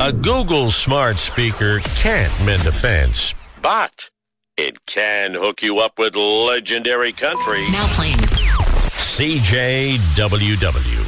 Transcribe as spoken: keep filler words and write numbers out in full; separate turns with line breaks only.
A Google smart speaker can't mend a fence, but it can hook you up with legendary country.
Now playing
C J W W.